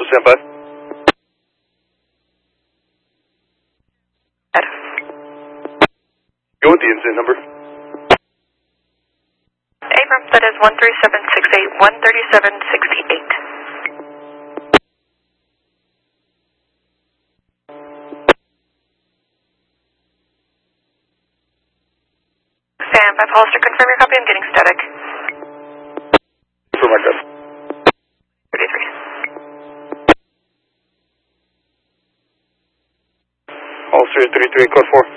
stand by. Go with the incident number. Abrams, that is 13768, 13768. Stand by, Hollister, confirm your copy, I'm getting static. For my gun. 33. Hollister 33, code 4.